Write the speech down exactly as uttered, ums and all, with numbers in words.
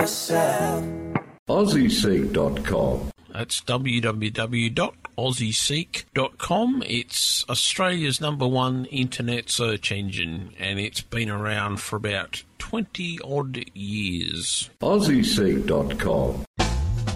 myself. Aussie Seek dot com. That's w w w dot aussie seek dot com. It's Australia's number one internet search engine, and it's been around for about twenty odd years. Aussie Seek dot com.